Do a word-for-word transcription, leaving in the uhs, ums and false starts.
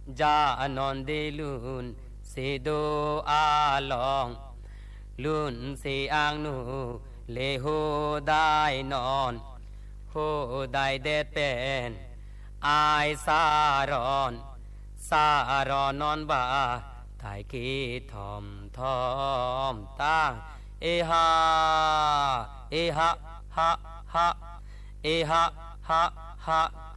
จานอนเดลุนเสโดอาลองลุนเสอางนูเลโหได้นอนโหได้เด็ดเป็นอายสารอนสารอนอนบาตายกีทอมทอมตาเอฮาเอฮะฮะฮะเอฮะฮะฮะ